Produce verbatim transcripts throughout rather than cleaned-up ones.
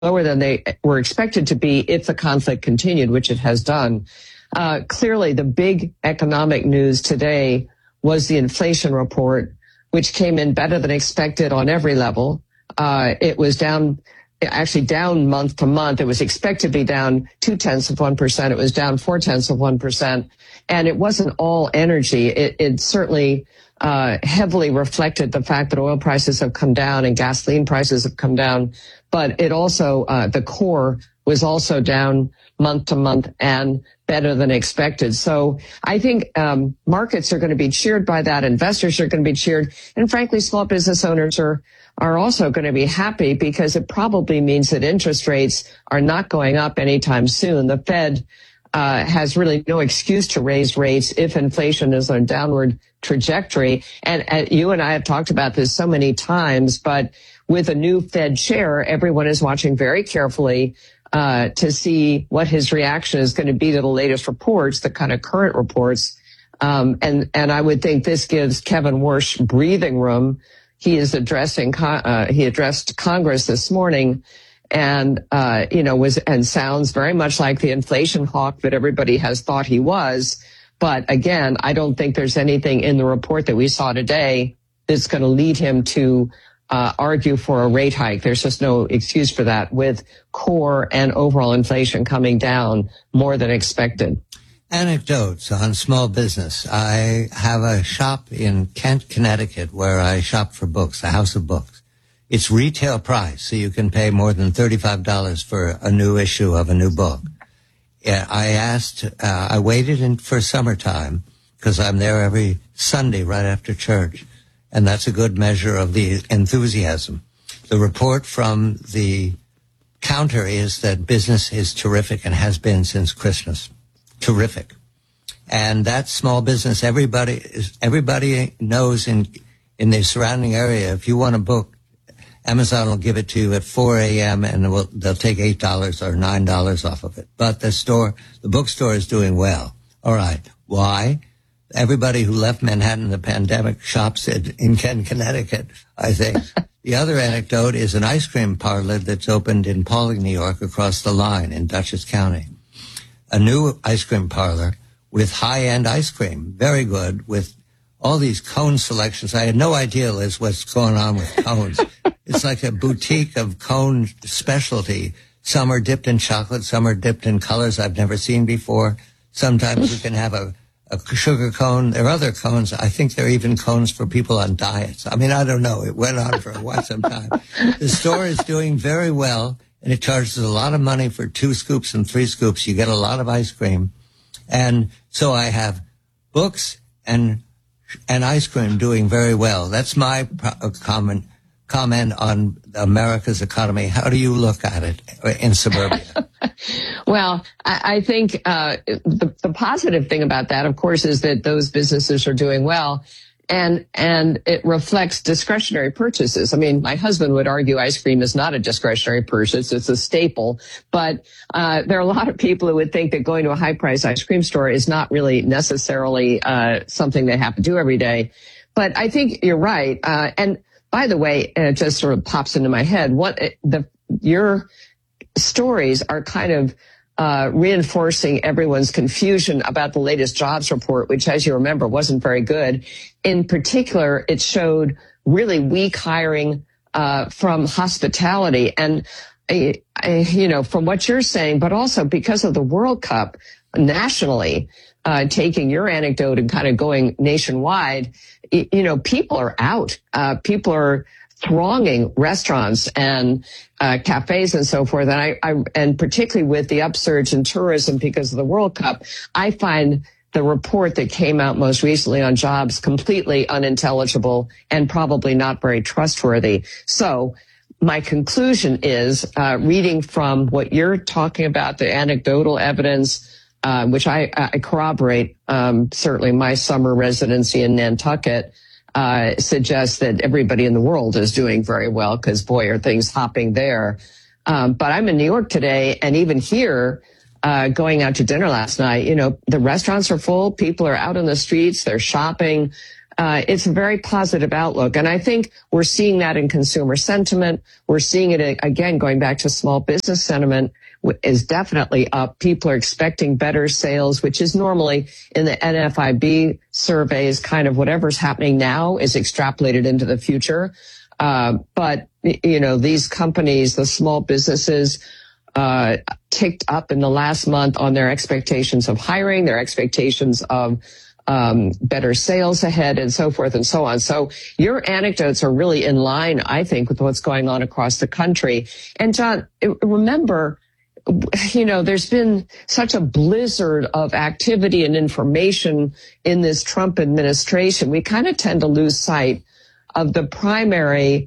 lower than they were expected to be if the conflict continued, which it has done. Uh, clearly, the big economic news today was the inflation report, which came in better than expected on every level. Uh, it was down, actually down month to month. It was expected to be down two tenths of one percent. It was down four tenths of one percent. And it wasn't all energy. It, it certainly uh, heavily reflected the fact that oil prices have come down and gasoline prices have come down. But it also, uh, the core was also down month to month and better than expected. So I think um, markets are going to be cheered by that. Investors are going to be cheered. And frankly, small business owners are are also going to be happy because it probably means that interest rates are not going up anytime soon. The Fed uh, has really no excuse to raise rates if inflation is on a downward trajectory. And, and you and I have talked about this so many times, but with a new Fed chair, everyone is watching very carefully uh, to see what his reaction is going to be to the latest reports, the kind of current reports. Um, and, and I would think this gives Kevin Warsh breathing room. He is addressing, uh, he addressed Congress this morning and, uh, you know, was, and sounds very much like the inflation hawk that everybody has thought he was. But again, I don't think there's anything in the report that we saw today that's going to lead him to uh, argue for a rate hike. There's just no excuse for that with core and overall inflation coming down more than expected. Anecdotes on small business. I have a shop in Kent, Connecticut, where I shop for books, a house of books. It's retail price, so you can pay more than thirty-five dollars for a new issue of a new book. Yeah, I asked, uh, I waited in for summertime because I'm there every Sunday right after church, and that's a good measure of the enthusiasm. The report from the counter is that business is terrific and has been since Christmas. Terrific. And that small business, everybody is, everybody knows in, in the surrounding area, if you want a book, Amazon will give it to you at four a.m. and will, they'll take eight dollars or nine dollars off of it. But the store, the bookstore is doing well. All right. Why? Everybody who left Manhattan in the pandemic shops in, in Kent, Connecticut, I think. The other anecdote is an ice cream parlor that's opened in Paulding, New York, across the line in Dutchess County. A new ice cream parlor with high-end ice cream, very good, with all these cone selections. I had no idea, Liz, what's going on with cones. It's like a boutique of cone specialty. Some are dipped in chocolate, some are dipped in colors I've never seen before. Sometimes you can have a, a sugar cone. There are other cones. I think there are even cones for people on diets. I mean, I don't know. It went on for quite some time. The store is doing very well. And it charges a lot of money for two scoops and three scoops. You get a lot of ice cream. And so I have books and and ice cream doing very well. That's my pro- comment, comment on America's economy. How do you look at it in suburbia? Well, I, I think uh, the, the positive thing about that, of course, is that those businesses are doing well. And, and it reflects discretionary purchases. I mean, my husband would argue ice cream is not a discretionary purchase. It's a staple. But, uh, there are a lot of people who would think that going to a high price ice cream store is not really necessarily, uh, something they have to do every day. But I think you're right. Uh, and by the way, it just sort of pops into my head. What the, your stories are kind of, Uh, reinforcing everyone's confusion about the latest jobs report, which, as you remember, wasn't very good. In particular, it showed really weak hiring uh, from hospitality. And, uh, you know, from what you're saying, but also because of the World Cup nationally, uh, taking your anecdote and kind of going nationwide, you know, people are out. Uh, people are thronging restaurants and uh, cafes and so forth. And I, I, and particularly with the upsurge in tourism because of the World Cup, I find the report that came out most recently on jobs completely unintelligible and probably not very trustworthy. So my conclusion is, uh, reading from what you're talking about, the anecdotal evidence, uh, which I, I corroborate, um, certainly my summer residency in Nantucket, Uh, suggests that everybody in the world is doing very well because, boy, are things hopping there. Um, but I'm in New York today, and even here, uh, going out to dinner last night, you know, the restaurants are full. People are out on the streets. They're shopping. uh, it's a very positive outlook. And I think we're seeing that in consumer sentiment. We're seeing it again, going back to small business sentiment is definitely up. People are expecting better sales, which is normally in the N F I B surveys, kind of whatever's happening now is extrapolated into the future. Uh, but, you know, these companies, the small businesses, uh, ticked up in the last month on their expectations of hiring, their expectations of um, better sales ahead, and so forth and so on. So your anecdotes are really in line, I think, with what's going on across the country. And John, remember, you know, there's been such a blizzard of activity and information in this Trump administration. We kind of tend to lose sight of the primary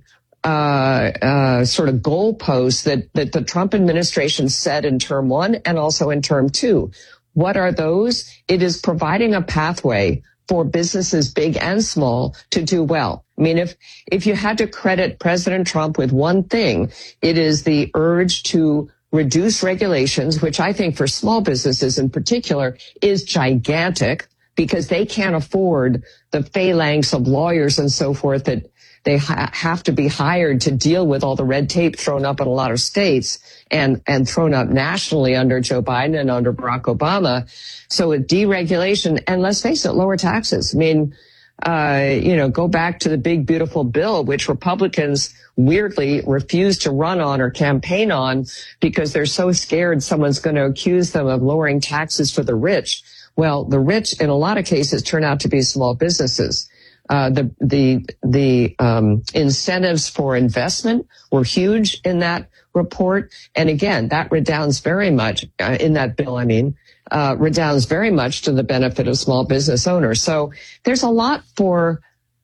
uh, uh, sort of goalposts that, that the Trump administration set in term one and also in term two. What are those? It is providing a pathway for businesses big and small to do well. I mean, if, if you had to credit President Trump with one thing, it is the urge to reduce regulations, which I think for small businesses in particular is gigantic because they can't afford the phalanx of lawyers and so forth that they ha- have to be hired to deal with all the red tape thrown up in a lot of states and, and thrown up nationally under Joe Biden and under Barack Obama. So with deregulation and let's face it, lower taxes. I mean, uh, you know, go back to the big, beautiful bill, which Republicans weirdly refuse to run on or campaign on because they're so scared someone's going to accuse them of lowering taxes for the rich. Well, the rich in a lot of cases turn out to be small businesses. Uh, the, the, the, um, incentives for investment were huge in that report. And again, that redounds very much, uh, in that bill, I mean, uh, redounds very much to the benefit of small business owners. So there's a lot for,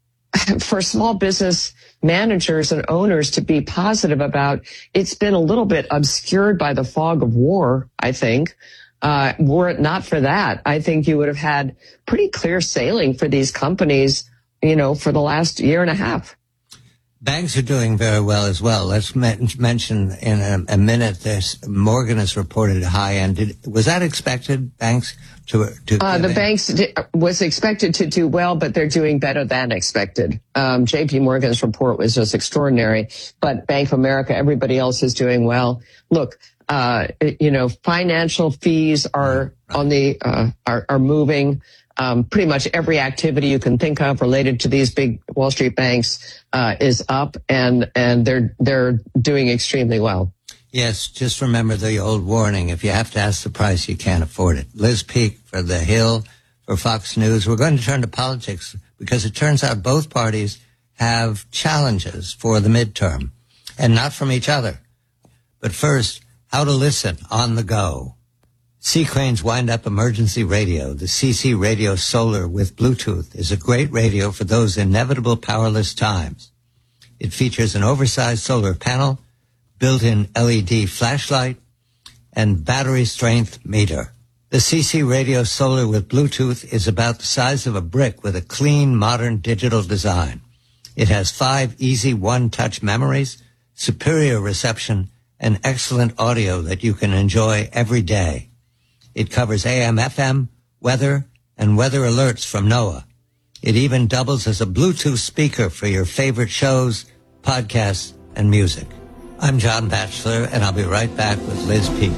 for small business managers and owners to be positive about. It's been a little bit obscured by the fog of war, I think. Uh, were it not for that, I think you would have had pretty clear sailing for these companies, you know, for the last year and a half. Banks are doing very well as well. Let's men- mention in a, a minute this. Morgan has reported high end. Did, was that expected, banks to to? Uh, the in? banks did, was expected to do well, but they're doing better than expected. Um, J P Morgan's report was just extraordinary, but Bank of America, everybody else is doing well. Look, uh, you know, financial fees are right. on the uh, are, are moving. Um, pretty much every activity you can think of related to these big Wall Street banks uh, is up, and and they're they're doing extremely well. Yes, just remember the old warning: if you have to ask the price, you can't afford it. Liz Peek for The Hill, for Fox News. We're going to turn to politics because it turns out both parties have challenges for the midterm, and not from each other. But first, how to listen on the go. C. Crane's Wind-Up Emergency Radio, the C C Radio Solar with Bluetooth, is a great radio for those inevitable powerless times. It features an oversized solar panel, built-in L E D flashlight, and battery strength meter. The C C Radio Solar with Bluetooth is about the size of a brick with a clean, modern digital design. It has five easy one-touch memories, superior reception, and excellent audio that you can enjoy every day. It covers A M, F M, weather, and weather alerts from NOAA. It even doubles as a Bluetooth speaker for your favorite shows, podcasts, and music. I'm John Batchelor, and I'll be right back with Liz Peek.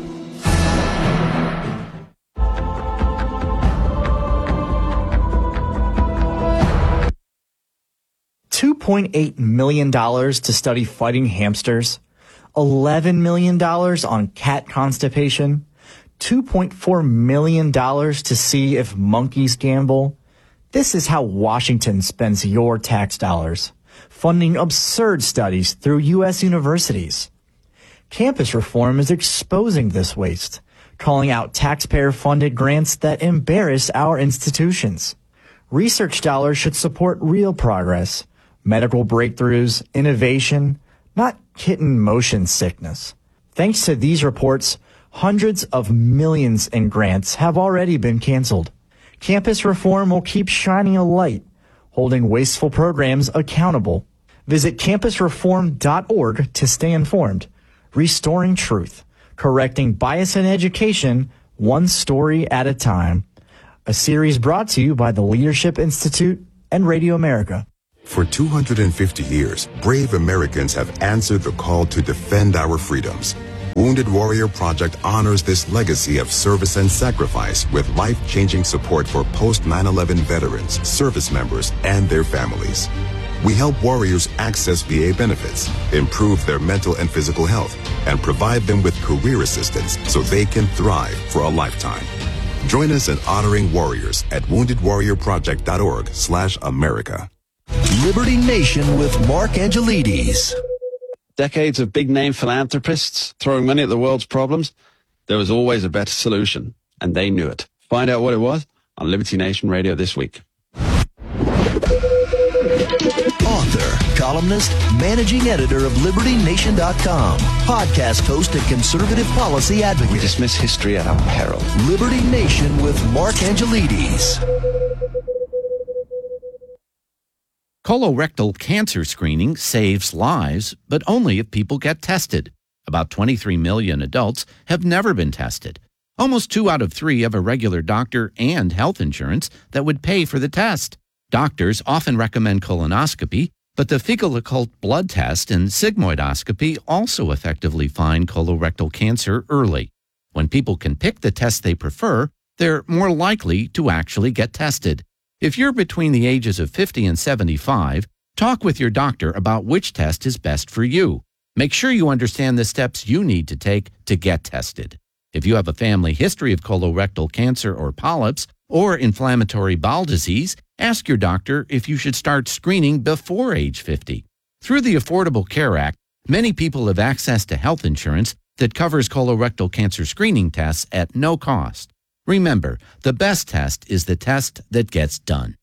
two point eight million dollars to study fighting hamsters, eleven million dollars on cat constipation, two point four million dollars to see if monkeys gamble. This is how Washington spends your tax dollars, funding absurd studies through U S universities. Campus reform is exposing this waste, calling out taxpayer-funded grants that embarrass our institutions. Research dollars should support real progress, medical breakthroughs, innovation, not kitten motion sickness. Thanks to these reports, hundreds of millions in grants have already been canceled. Campus reform will keep shining a light, holding wasteful programs accountable. Visit campus reform dot org to stay informed. Restoring truth, correcting bias in education, one story at a time. A series brought to you by the Leadership Institute and Radio America. For two hundred fifty years, brave Americans have answered the call to defend our freedoms. Wounded Warrior Project honors this legacy of service and sacrifice with life-changing support for post nine eleven veterans, service members, and their families. We help warriors access V A benefits, improve their mental and physical health, and provide them with career assistance so they can thrive for a lifetime. Join us in honoring warriors at wounded warrior project dot org slash America. Liberty Nation with Mark Angelides. Decades of big-name philanthropists throwing money at the world's problems. There was always a better solution, and they knew it. Find out what it was on Liberty Nation Radio this week. Author, columnist, managing editor of Liberty Nation dot com, podcast host and conservative policy advocate. We dismiss history at our peril. Liberty Nation with Mark Angelides. Colorectal cancer screening saves lives, but only if people get tested. About twenty-three million adults have never been tested. Almost two out of three have a regular doctor and health insurance that would pay for the test. Doctors often recommend colonoscopy, but the fecal occult blood test and sigmoidoscopy also effectively find colorectal cancer early. When people can pick the test they prefer, they're more likely to actually get tested. If you're between the ages of fifty and seventy-five, talk with your doctor about which test is best for you. Make sure you understand the steps you need to take to get tested. If you have a family history of colorectal cancer or polyps or inflammatory bowel disease, ask your doctor if you should start screening before age fifty. Through the Affordable Care Act, many people have access to health insurance that covers colorectal cancer screening tests at no cost. Remember, the best test is the test that gets done.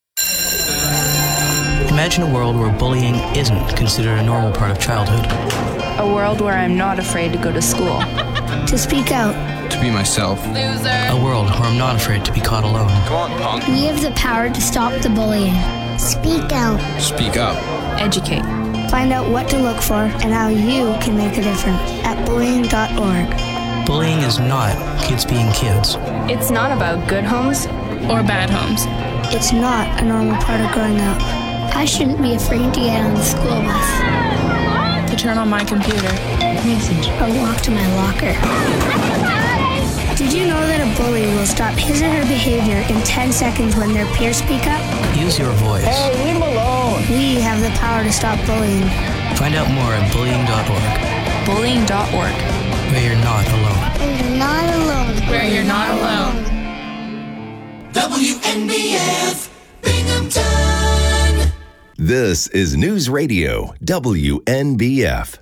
Imagine a world where bullying isn't considered a normal part of childhood. A world where I'm not afraid to go to school. To speak out. To be myself. Loser. A world where I'm not afraid to be caught alone. Come on, punk. We have the power to stop the bullying. Speak out. Speak up. Educate. Find out what to look for and how you can make a difference at bullying dot org. Bullying is not kids being kids. It's not about good homes or bad homes. It's not a normal part of growing up. I shouldn't be afraid to get on the school bus. To turn on my computer. Message. Or walk to my locker. Did you know that a bully will stop his or her behavior in ten seconds when their peers speak up? Use your voice. Hey, leave them alone. We have the power to stop bullying. Find out more at bullying dot org. bullying dot org. Where you're not alone. Where you're not alone. Where you're not alone. W N B F Binghamton. This is News Radio W N B F.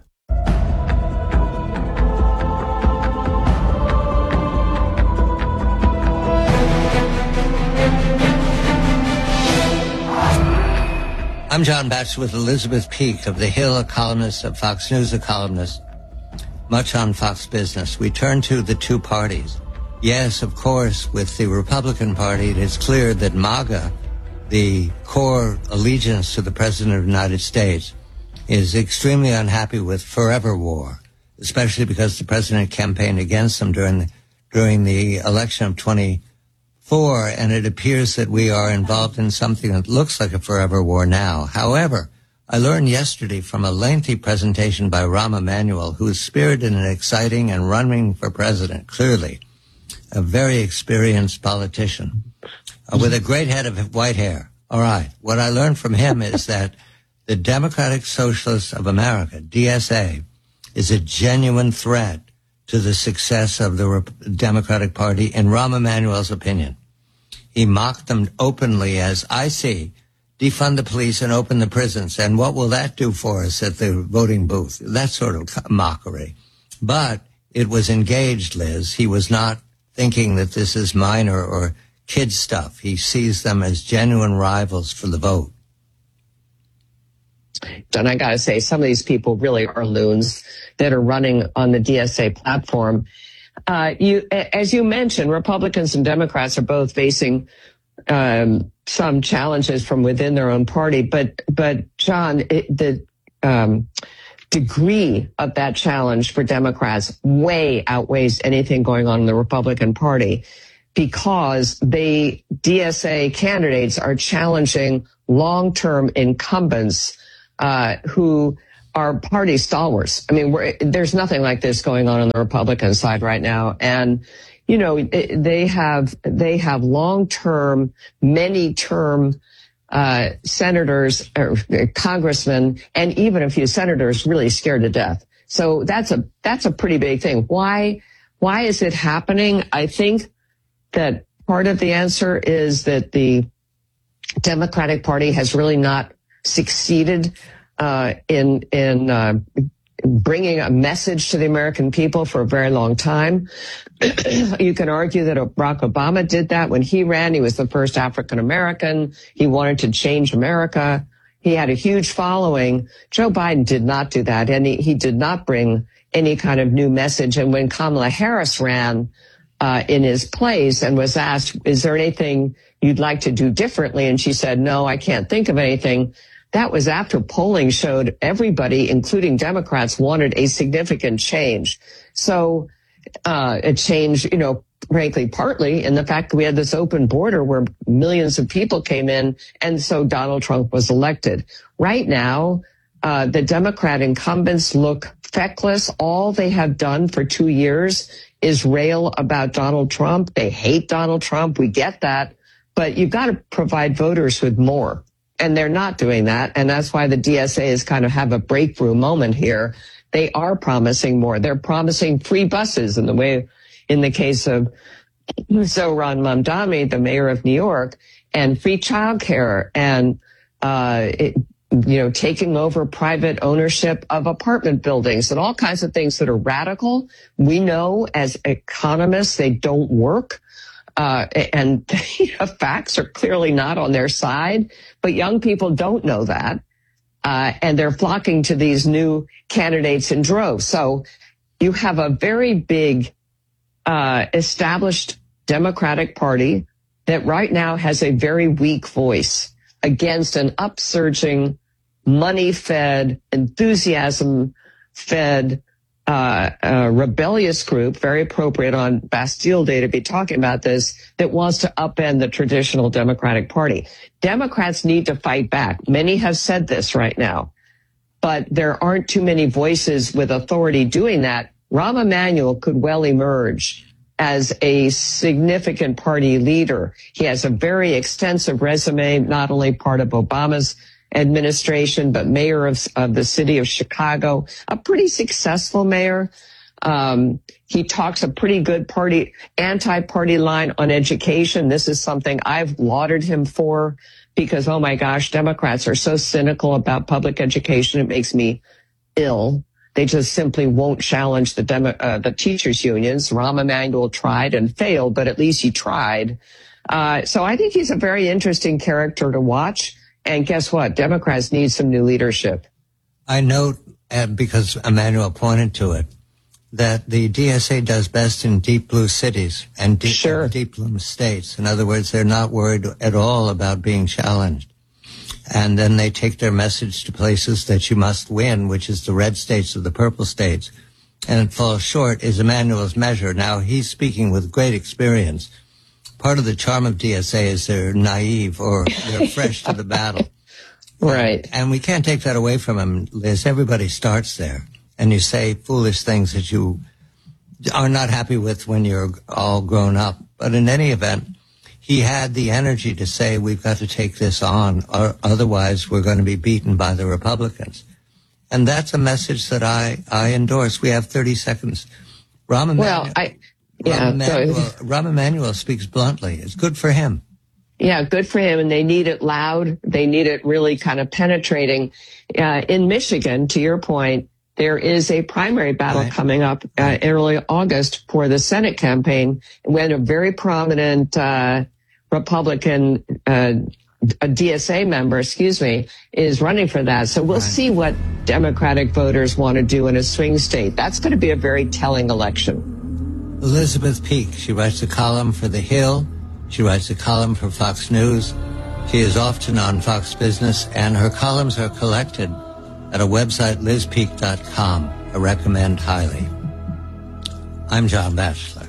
I'm John Batch with Elizabeth Peake of The Hill, a columnist, of Fox News, a columnist, much on Fox Business. We turn to the two parties. Yes, of course, with the Republican Party, it is clear that MAGA, the core allegiance to the President of the United States, is extremely unhappy with forever war, especially because the President campaigned against them during the, during the election of twenty four, and it appears that we are involved in something that looks like a forever war now. However, I learned yesterday from a lengthy presentation by Rahm Emanuel, who is spirited and exciting and running for president, clearly, a very experienced politician uh, with a great head of white hair. All right, what I learned from him is that the Democratic Socialists of America, D S A, is a genuine threat to the success of the Rep- Democratic Party, in Rahm Emanuel's opinion. He mocked them openly as, I see, defund the police and open the prisons, and what will that do for us at the voting booth? That sort of mockery. But it was engaged, Liz. He was not thinking that this is minor or kid stuff. He sees them as genuine rivals for the vote. And I got to say, some of these people really are loons that are running on the D S A platform. Uh, you, as you mentioned, Republicans and Democrats are both facing um, some challenges from within their own party. But, but John, it, the um, degree of that challenge for Democrats way outweighs anything going on in the Republican Party, because they D S A candidates are challenging long-term incumbents uh, who are party stalwarts. I mean, we're, there's nothing like this going on on the Republican side right now. And, you know, they have, they have long-term, many-term uh, senators, or congressmen, and even a few senators really scared to death. So that's a, that's a pretty big thing. Why, why is it happening? I think that part of the answer is that the Democratic Party has really not succeeded uh, in in uh, bringing a message to the American people for a very long time. You can argue that Barack Obama did that when he ran. He was the first African American. He wanted to change America. He had a huge following. Joe Biden did not do that, and he, he did not bring any kind of new message. And when Kamala Harris ran uh, in his place and was asked, is there anything you'd like to do differently? And she said, no, I can't think of anything. That was after polling showed everybody, including Democrats, wanted a significant change. So uh, a change, you know, frankly, partly in the fact that we had this open border where millions of people came in, and so Donald Trump was elected. Right now, uh, the Democrat incumbents look feckless. All they have done for two years is rail about Donald Trump. They hate Donald Trump. We get that. But you've got to provide voters with more. And they're not doing that. And that's why the D S A is kind of have a breakthrough moment here. They are promising more. They're promising free buses in the way, in the case of Zohran Mamdani, the mayor of New York, and free childcare and, uh, it, you know, taking over private ownership of apartment buildings and all kinds of things that are radical. We know as economists, they don't work. Uh, and you know, facts are clearly not on their side, but young people don't know that. Uh, and they're flocking to these new candidates in droves. So you have a very big, uh, established Democratic Party that right now has a very weak voice against an upsurging, money-fed, enthusiasm-fed, Uh, a rebellious group, very appropriate on Bastille Day to be talking about this, that wants to upend the traditional Democratic Party. Democrats need to fight back. Many have said this right now, but there aren't too many voices with authority doing that. Rahm Emanuel could well emerge as a significant party leader. He has a very extensive resume, not only part of Obama's administration, but mayor of, of the city of Chicago, a pretty successful mayor. Um, he talks a pretty good party, anti-party line on education. This is something I've lauded him for because, oh my gosh, Democrats are so cynical about public education. It makes me ill. They just simply won't challenge the Demo, uh, the teachers unions. Rahm Emanuel tried and failed, but at least he tried. Uh, so I think he's a very interesting character to watch. And guess what? Democrats need some new leadership. I note, uh, because Emmanuel pointed to it, that the D S A does best in deep blue cities and deep, sure. uh, deep blue states. In other words, they're not worried at all about being challenged. And then they take their message to places that you must win, which is the red states or the purple states. And it falls short is Emmanuel's measure. Now, he's speaking with great experience. Part of the charm of D S A is they're naive or they're fresh to the battle. Right. And we can't take that away from him, Liz. Everybody starts there. And you say foolish things that you are not happy with when you're all grown up. But in any event, he had the energy to say, we've got to take this on, or otherwise we're going to be beaten by the Republicans. And that's a message that I, I endorse. We have thirty seconds. Rahm Emanuel, well, I... Yeah, Rahm Emanuel, Rahm Emanuel speaks bluntly. It's good for him. Yeah, good for him. And they need it loud. They need it really kind of penetrating. Uh, in Michigan, to your point, there is a primary battle right. coming up uh, early August for the Senate campaign, when a very prominent uh, Republican uh, a D S A member, excuse me, is running for that. So we'll right. see what Democratic voters want to do in a swing state. That's going to be a very telling election. Elizabeth Peak, she writes a column for The Hill. She writes a column for Fox News. She is often on Fox Business, and her columns are collected at a website, liz peak dot com. I recommend highly. I'm John Batchelor.